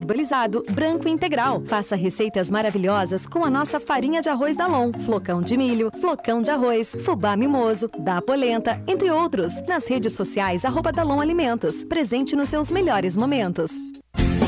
parbolizado, branco e integral. Faça receitas maravilhosas com a nossa farinha de arroz Dalon, flocão de milho, flocão de arroz, fubá mimoso, da polenta, entre outros. Nas redes sociais, @Dalon Alimentos. Presente nos seus melhores momentos.